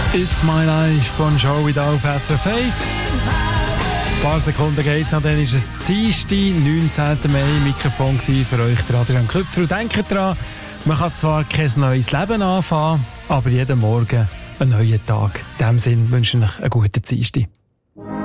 It's My Life, Bon Jovi da auf SRF 1. Ein paar Sekunden geht's noch, dann ist es Dienstag, 19. Mai, Mikrofon für euch, der Adrian Köpfer. Und denkt dran, man kann zwar kein neues Leben anfangen, aber jeden Morgen einen neuen Tag. In diesem Sinne wünsche ich euch einen guten Dienstag.